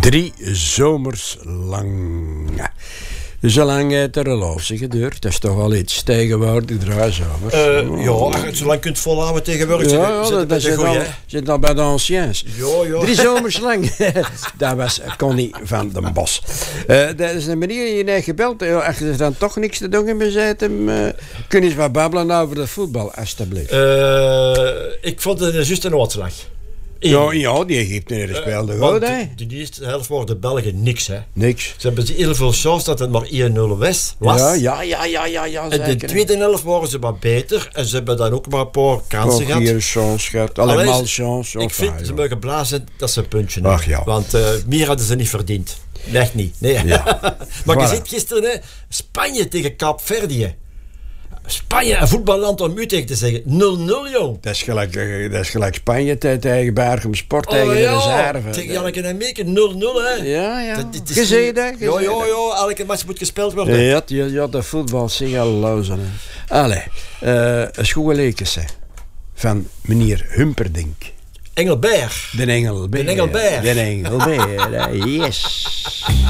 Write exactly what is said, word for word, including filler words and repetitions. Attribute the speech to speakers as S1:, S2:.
S1: Drie zomers lang. Zo lang heeft de relatie geduurd. Dat is toch wel iets tegenwoordig, drie zomers.
S2: Uh, ja, als je het zo lang kunt volhouden tegenwoordig.
S1: Ja, ja, dat, dat zit, al, zit al bij de anciens.
S2: Ja, ja.
S1: Drie zomers lang. Dat was Connie van den Bos. Uh, dat is een manier die je hebt gebeld. Als je dan toch niks te doen hebt, zei hem, uh, kun je eens wat babbelen over de voetbal, alstublieft.
S2: Uh, ik vond het juist een uitslag.
S1: Ja, ja, die Egyptenaren speelden uh, goed, hè?
S2: De, de eerste helft waren de Belgen niks, hè?
S1: Niks.
S2: Ze hebben heel veel chance dat het maar één nul was.
S1: Ja, ja, ja, ja, ja, ja.
S2: En de tweede helft waren ze wat beter en ze hebben dan ook maar een paar kansen
S1: oh,
S2: gehad.
S1: Hier een chance gehad, allemaal chance.
S2: Ik vind, ze mogen blazen dat ze een puntje
S1: Ach, ja.
S2: Want uh, meer hadden ze niet verdiend. Echt niet. Nee.
S1: Ja.
S2: Maar
S1: voilà.
S2: je ziet gisteren, hè, Spanje tegen Kaapverdië. Spanje, een voetballand om u tegen te zeggen. nul nul, jong.
S1: Dat is gelijk, dat is gelijk Spanje tegen Berchem Sport,
S2: oh,
S1: tegen
S2: ja.
S1: de reserve.
S2: Tegen Janneke en Meeke, nul nul, hè.
S1: Ja, ja.
S2: Dat, dat
S1: je ziet dat?
S2: Ja, ja, ja. Elke match moet gespeeld worden.
S1: Ja, ja, ja de voetbal zich al lozen. Allee, uh, een goede lekens, van meneer Humperdinck.
S2: Engelberg.
S1: De Engelberg.
S2: De Engelberg.
S1: De Engelberg, yes.